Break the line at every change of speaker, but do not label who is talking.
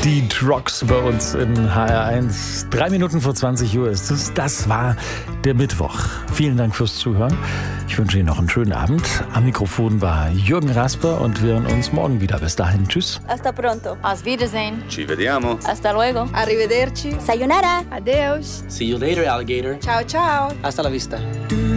Die Trucks bei uns in HR1. 3 Minuten vor 20 Uhr ist es. Das war der Mittwoch. Vielen Dank fürs Zuhören. Ich wünsche Ihnen noch einen schönen Abend. Am Mikrofon war Jürgen Rasper und wir hören uns morgen wieder. Bis dahin, tschüss.
Hasta pronto.
Auf Wiedersehen.
Ci vediamo.
Hasta luego.
Arrivederci.
Sayonara.
Adeus.
See you later, alligator.
Ciao, ciao.
Hasta la vista.